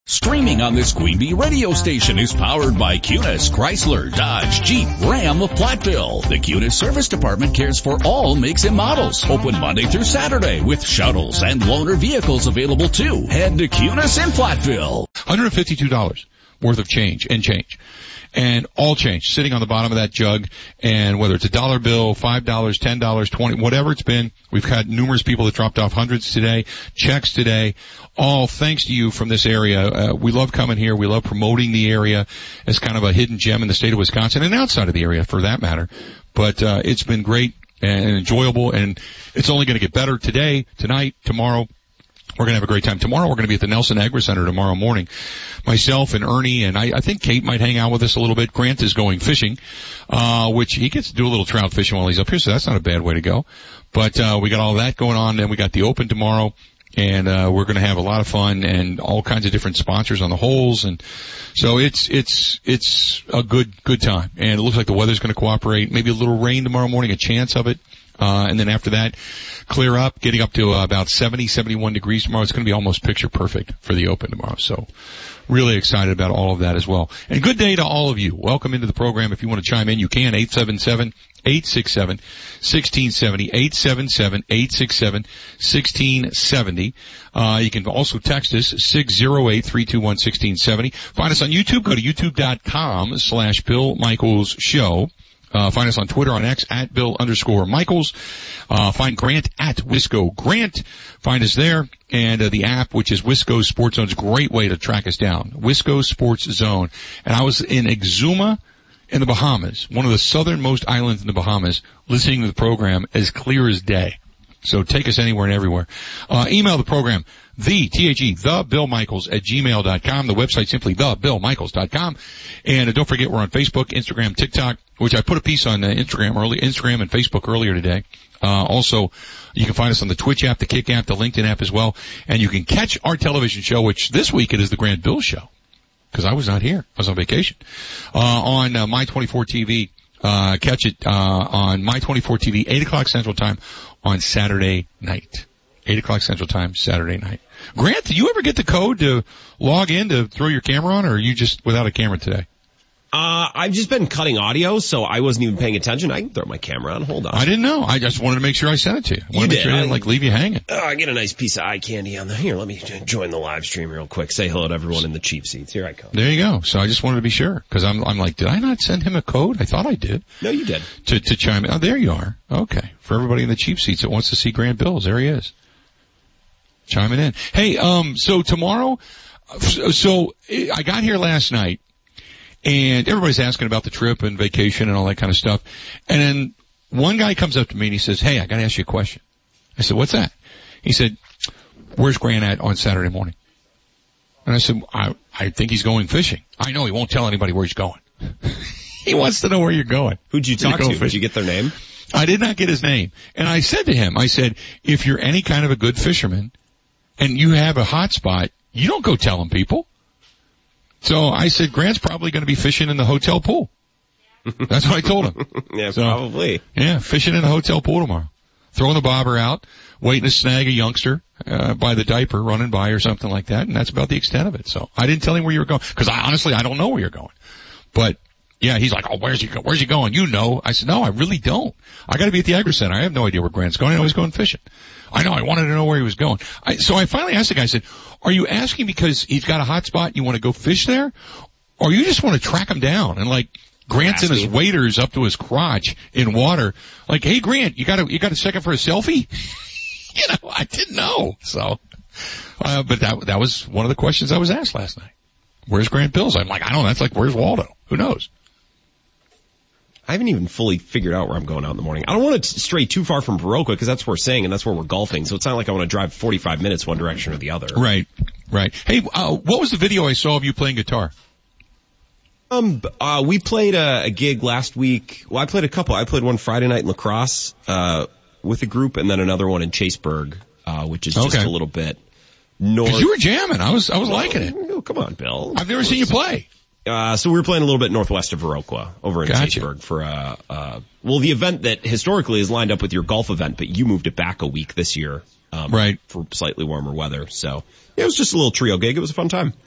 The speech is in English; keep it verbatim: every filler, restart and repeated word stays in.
Streaming on this Queen Bee radio station is powered by Cunis, Chrysler, Dodge, Jeep, Ram of Platteville. The Cunis Service Department cares for all makes and models. Open Monday through Saturday with shuttles and loaner vehicles available too. Head to Cunis in Platteville. one hundred fifty-two dollars worth of change and change. And all change sitting on the bottom of that jug. And whether it's a dollar bill, five dollars, ten dollars, twenty dollars, whatever it's been, we've had numerous people that dropped off hundreds today, checks today, all thanks to you from this area. Uh, we love coming here. We love promoting the area as kind of a hidden gem in the state of Wisconsin and outside of the area for that matter. But, uh, it's been great and enjoyable, and it's only going to get better today, tonight, tomorrow. We're going to have a great time. Tomorrow we're going to be at the Nelson Agri Center tomorrow morning. Myself and Ernie and I, I think Kate might hang out with us a little bit. Grant is going fishing, uh, which he gets to do a little trout fishing while he's up here, so that's not a bad way to go. But, uh, we got all that going on. Then we got the Open tomorrow, and, uh, we're going to have a lot of fun and all kinds of different sponsors on the holes. And so it's, it's, it's a good, good time. And it looks like the weather's going to cooperate. Maybe a little rain tomorrow morning, a chance of it. Uh, and then after that, clear up, getting up to uh, about seventy, seventy-one degrees tomorrow. It's going to be almost picture perfect for the Open tomorrow. So really excited about all of that as well. And good day to all of you. Welcome into the program. If you want to chime in, you can. eight seven seven, eight six seven, one six seven zero. eight seven seven, eight six seven, one six seven zero. Uh, you can also text us, six oh eight, three two one, one six seven zero. Find us on YouTube. Go to youtube.com slash Bill Michaels Show. Uh, find us on Twitter, on X, at Bill underscore Michaels. Uh, find Grant at Wisco Grant. Find us there. And, uh, the app, which is Wisco Sports Zone, is a great way to track us down. Wisco Sports Zone. And I was in Exuma in the Bahamas, one of the southernmost islands in the Bahamas, listening to the program as clear as day. So take us anywhere and everywhere. Uh, email the program, the, T H E, the Bill Michaels at gmail dot com. The website simply the bill michaels dot com. And uh, don't forget we're on Facebook, Instagram, TikTok, which I put a piece on uh, Instagram early, Instagram and Facebook earlier today. Uh, also, you can find us on the Twitch app, the Kick app, the LinkedIn app as well. And you can catch our television show, which this week it is the Grant Bill Show. Cause I was not here. I was on vacation. Uh, on uh, My twenty-four T V. Uh, catch it, uh, on My twenty-four T V, eight o'clock Central Time on Saturday night. eight o'clock Central Time, Saturday night. Grant, did you ever get the code to log in to throw your camera on, or are you just without a camera today? Uh, I've just been cutting audio, so I wasn't even paying attention. I can throw my camera on. Hold on. I didn't know. I just wanted to make sure I sent it to you. I wanted You to make did. sure I didn't, I- like, leave you hanging. Oh, I get a nice piece of eye candy on the, here, let me join the live stream real quick. Say hello to everyone in the cheap seats. Here I come. There you go. So I just wanted to be sure, because I'm, I'm like, did I not send him a code? I thought I did. No, you did. To, to chime in. Oh, there you are. Okay. For everybody in the cheap seats that wants to see Grant Bills, there he is. Chiming in. Hey, um, so tomorrow, so I got here last night, and everybody's asking about the trip and vacation and all that kind of stuff. And then one guy comes up to me and he says, hey, I gotta ask you a question. I said, what's that? He said, where's Grant at on Saturday morning? And I said, I, I think he's going fishing. I know he won't tell anybody where he's going. He wants to know where you're going. Who'd you talk You're to? going Did you get their name? I did not get his name. And I said to him, I said, if you're any kind of a good fisherman and you have a hot spot, you don't go telling people. So I said, Grant's probably going to be fishing in the hotel pool. That's what I told him. Yeah, So, probably. Yeah, fishing in the hotel pool tomorrow. Throwing the bobber out, waiting to snag a youngster uh, by the diaper running by or something like that, and that's about the extent of it. So I didn't tell him where you were going, because I honestly, I don't know where you're going. But yeah, he's like, oh, where's he go? Where's he going? You know. I said, no, I really don't. I got to be at the Agri Center. I have no idea where Grant's going. I know he's going fishing. I know. I wanted to know where he was going. I, so I finally asked the guy, I said, are you asking because he's got a hot spot and you want to go fish there? Or you just want to track him down? And like, Grant's in his waders up to his crotch in water. Like, hey Grant, you got a, you got a second for a selfie? You know, I didn't know. So, uh, but that, that was one of the questions I was asked last night. Where's Grant Bills? I'm like, I don't know. That's like, where's Waldo? Who knows? I haven't even fully figured out where I'm going out in the morning. I don't want to stray too far from Viroqua because that's where we're staying and that's where we're golfing. So it's not like I want to drive forty-five minutes one direction or the other. Right, right. Hey, uh, what was the video I saw of you playing guitar? Um, uh, we played a, a gig last week. Well, I played a couple. I played one Friday night in La Crosse, uh, with a group and then another one in Chaseburg, uh, which is just Okay. a little bit north. 'Cause you were jamming. I was, I was liking it. Oh, come on, Bill. I've never seen you play. Uh, so we were playing a little bit northwest of Viroqua over in Gotcha. Chaseburg for, uh, uh, well, the event that historically is lined up with your golf event, but you moved it back a week this year. Um, Right. For slightly warmer weather. So yeah, it was just a little trio gig. It was a fun time.